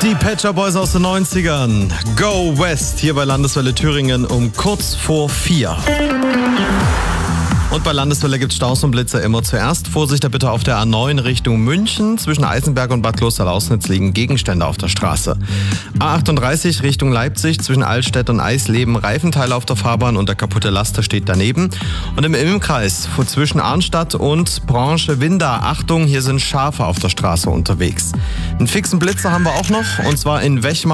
Die Pet Shop Boys aus den 90ern. Go West hier bei Landeswelle Thüringen um kurz vor 4. Und bei Landeswelle gibt es Staus und Blitzer immer zuerst. Vorsicht bitte auf der A9 Richtung München. Zwischen Eisenberg und Bad Klosterlausnitz liegen Gegenstände auf der Straße. A38 Richtung Leipzig. Zwischen Altstedt und Eisleben Reifenteile auf der Fahrbahn und der kaputte Laster steht daneben. Und im Ilmkreis zwischen Arnstadt und Branche Winda. Achtung, hier sind Schafe auf der Straße unterwegs. Einen fixen Blitzer haben wir auch noch, und zwar in Wechmar.